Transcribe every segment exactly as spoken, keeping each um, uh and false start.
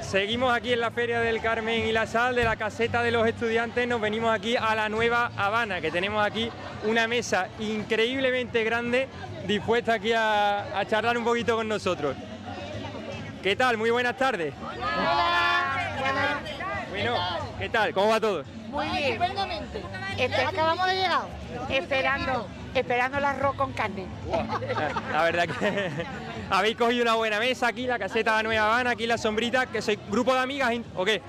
Seguimos aquí en la Feria del Carmen y la Sal, de la caseta de los estudiantes. Nos venimos aquí a la Nueva Habana, que tenemos aquí una mesa increíblemente grande, dispuesta aquí a, a charlar un poquito con nosotros. ¿Qué tal? Muy buenas tardes. Hola. Bueno, ¿qué tal? ¿Cómo va todo? Muy bien. Este, acabamos de llegar. Esperando, esperando el arroz con carne. La, la verdad que habéis cogido una buena mesa aquí, la caseta de la Nueva Habana, aquí la sombrita, que soy grupo de amigas, ¿o qué?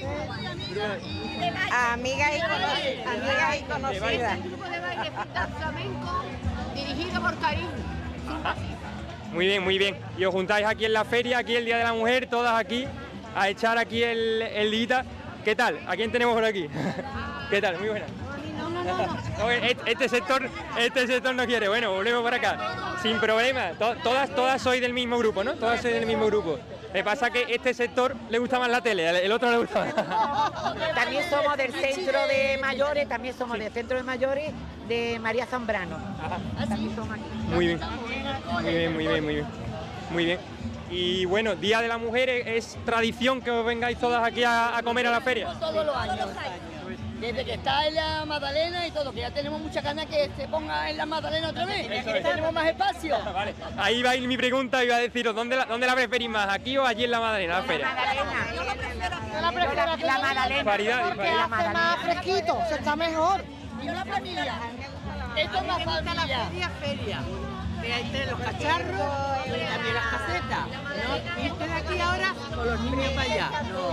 Amigas y conocidas. Amigas y conocidas. Un grupo de baile flamenco dirigido por Karim. Muy bien, muy bien. Y os juntáis aquí en la feria, aquí el Día de la Mujer, todas aquí, a echar aquí el, el dita. ¿Qué tal? ¿A quién tenemos por aquí? ¿Qué tal? Muy buena. No, no, no, no. No, este, este sector, este sector no quiere. Bueno, volvemos para acá. Sin problema. To, todas, todas sois del mismo grupo, ¿no? Todas sois del mismo grupo. Me pasa que este sector le gusta más la tele, el otro no le gusta más. También somos del centro de mayores, también somos del centro de mayores de María Zambrano. También somos aquí. Muy bien. Muy bien, muy bien, muy bien. Muy bien. Y bueno, Día de la Mujer, ¿es tradición que os vengáis todas aquí a, a comer a la feria? Todos los años. Desde que está en la Magdalena y todo, que ya tenemos mucha ganas que se ponga en la Magdalena otra vez, que tenemos más espacio. Vale. Ahí va a ir mi pregunta, iba a deciros, ¿dónde la, dónde la preferís más, aquí o allí en la Magdalena, la feria? Magdalena. Yo la prefiero aquí. Yo la prefiero aquí. La Magdalena. Disparidad, Porque disparidad. hace más fresquito, se está mejor. Y una familia. Esto es más familia. feria. De los cacharros y también las casetas. ¿No? Irte de aquí ahora con los niños para allá.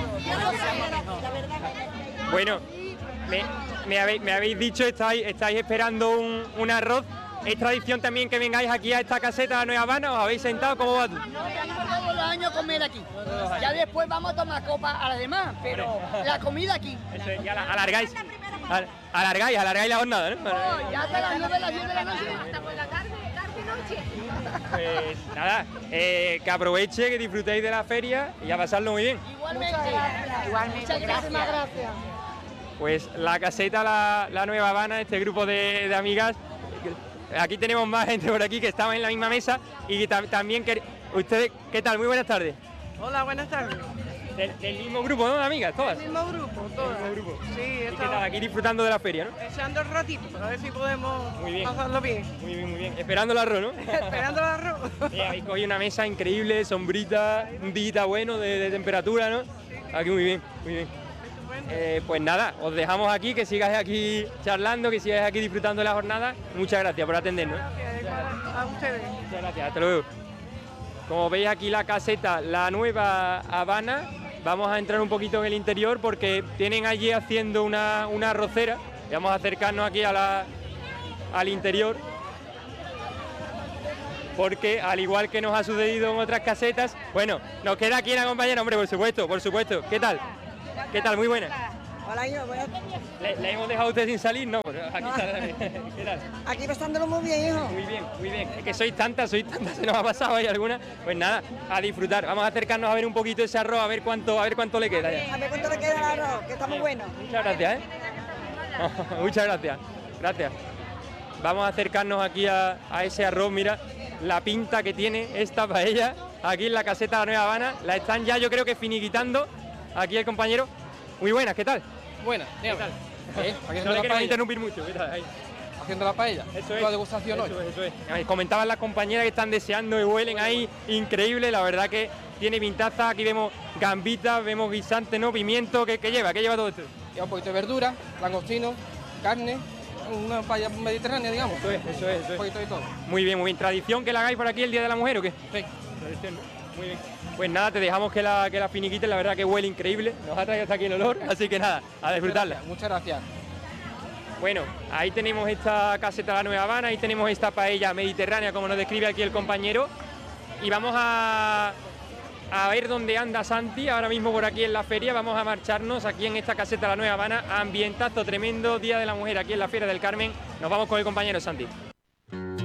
No. Bueno, me, me, habéis, me habéis dicho, estáis, estáis esperando un, un arroz. ¿Es tradición también que vengáis aquí a esta caseta de Nueva Habana? ¿Os habéis sentado? ¿Cómo va tú? No, venimos todos los años a comer aquí. Ya después vamos a tomar copa a las demás, pero la comida aquí. Eso es, ya la- alargáis. Al- Alargáis, alargáis la jornada, ¿no? No, ya hasta las nueve, las diez de la noche. Hasta por la tarde, tarde noche. Pues nada, eh, que aproveche, que disfrutéis de la feria y a pasarlo muy bien. Igualmente. Igualmente, Muchas gracias. gracias. Pues la caseta, la, la Nueva Habana, este grupo de, de amigas. Aquí tenemos más gente por aquí que estamos en la misma mesa y que tam- también que ustedes, ¿qué tal? Muy buenas tardes. Hola, buenas tardes. Del, del mismo grupo, ¿no? Amigas, todas. El mismo grupo, todas. El mismo grupo. Sí, ¿Y qué tal? estamos Aquí disfrutando de la feria, ¿no? echando el ratito, a ver si podemos Muy bien. pasarlo bien. Muy bien, muy bien. Esperando el arroz, ¿no? Esperando el arroz. Sí, habéis cogido una mesa increíble, sombrita, un día bueno de, de temperatura, ¿no? Aquí muy bien, muy bien. Eh, pues nada, os dejamos aquí, que sigáis aquí charlando, que sigáis aquí disfrutando de la jornada. Muchas gracias por atendernos. A ustedes. Muchas gracias, hasta luego. Como veis aquí la caseta, la Nueva Habana, vamos a entrar un poquito en el interior porque tienen allí haciendo una, una arrocera. Y vamos a acercarnos aquí a la, al interior. Porque al igual que nos ha sucedido en otras casetas, bueno, nos queda aquí una compañera, hombre, por supuesto, por supuesto. ¿Qué tal? ¿Qué tal? Muy buena. Hola, yo, bueno, ¿Le, le hemos dejado a usted sin salir? No, pero aquí está también. ¿Qué tal? aquí pasándolo muy bien, hijo. Muy bien, muy bien. Es que sois tantas, sois tantas, se nos ha pasado ahí alguna. Pues nada, a disfrutar. Vamos a acercarnos a ver un poquito ese arroz, a ver cuánto, a ver cuánto le queda ya. A ver cuánto le queda el arroz, que está muy bueno. Muchas gracias, ¿eh? Muchas gracias. Gracias. Vamos a acercarnos aquí a, a ese arroz, mira la pinta que tiene esta paella aquí en la caseta de la Nueva Habana. La están ya, yo creo que finiquitando aquí el compañero. Muy buenas, ¿qué tal? Buena, ¿Qué tal? ¿Eh? No Haciendo le la queremos paella. interrumpir mucho, ¿qué tal? Ahí. Haciendo la paella. Eso es. La degustación hoy. Eso es, eso es. Eh, Comentaban las compañeras que están deseando y huelen ahí, increíble, la verdad que tiene pintaza. Aquí vemos gambitas, vemos guisante, ¿no? Pimiento, ¿qué, qué lleva? ¿Qué lleva todo esto? Lleva un poquito de verdura, langostino, carne, una paella mediterránea, digamos. Eso es, eso es, eso Un es. poquito de todo. Muy bien, muy bien. ¿Tradición que la hagáis por aquí el Día de la Mujer o qué? Sí. Tradición, ¿no? Muy bien. Pues nada, te dejamos que la, que la finiquites, la verdad que huele increíble. Nos ha traído hasta aquí el olor, así que nada, a disfrutarla. Muchas gracias. Bueno, ahí tenemos esta caseta de la Nueva Habana, ahí tenemos esta paella mediterránea, como nos describe aquí el compañero. Y vamos a, a ver dónde anda Santi, ahora mismo por aquí en la feria. Vamos a marcharnos aquí en esta caseta de la Nueva Habana. Ambientazo tremendo, Día de la Mujer aquí en la Feria del Carmen. Nos vamos con el compañero Santi.